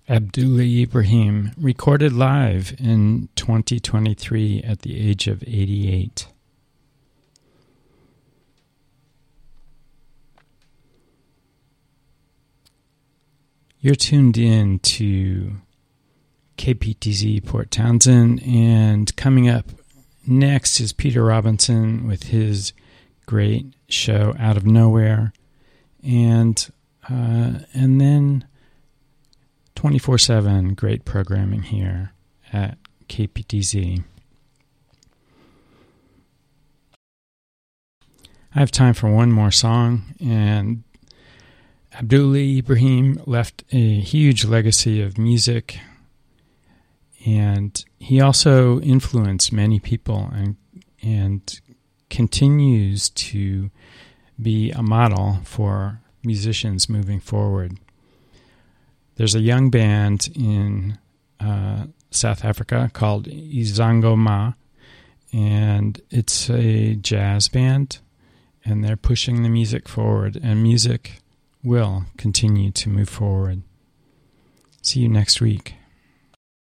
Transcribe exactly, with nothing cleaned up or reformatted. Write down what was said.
Abdullah Ibrahim, recorded live in twenty twenty-three at the age of eighty-eight. You're tuned in to K P T Z Port Townsend, and coming up next is Peter Robinson with his great show Out of Nowhere, and uh, and then twenty-four seven great programming here at K P T Z. I have time for one more song, and Abdullah Ibrahim left a huge legacy of music, and he also influenced many people and and continues to be a model for musicians moving forward. There's a young band in uh, South Africa called Izangoma, and it's a jazz band, and they're pushing the music forward, and music will continue to move forward. See you next week.